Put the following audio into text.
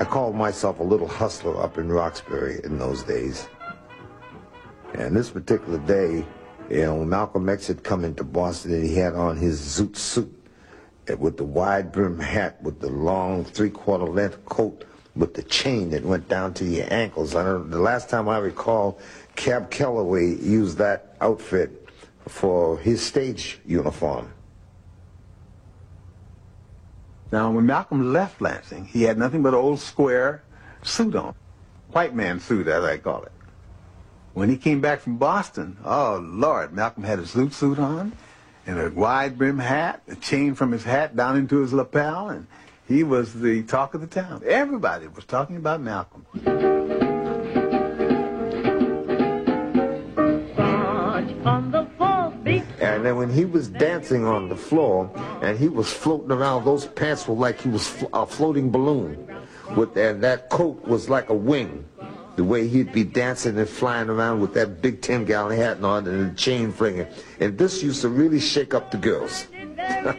called myself a little hustler up in Roxbury in those days. And this particular day, you know, Malcolm X had come into Boston and he had on his zoot suit with the wide brim hat with the long 3/4 length coat with the chain that went down to your ankles. I don't know, the last time I recall, Cab Calloway used that outfit for his stage uniform. Now, when Malcolm left Lansing, he had nothing but an old square suit on. White man suit, as I call it. When he came back from Boston, oh, Lord, Malcolm had a zoot suit on and a wide brim hat, a chain from his hat down into his lapel, and he was the talk of the town. Everybody was talking about Malcolm. And then when he was dancing on the floor and he was floating around, those pants were like he was a floating balloon. And that coat was like a wing. The way he'd be dancing and flying around with that big 10-gallon hat on and the chain flinging. And this used to really shake up the girls.